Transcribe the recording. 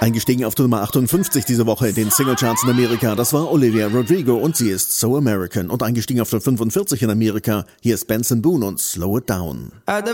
Eingestiegen auf die Nummer 58 diese Woche in den Singlecharts in Amerika, das war Olivia Rodrigo und sie ist So American. Und eingestiegen auf der 45 in Amerika, hier ist Benson Boone und Slow It Down.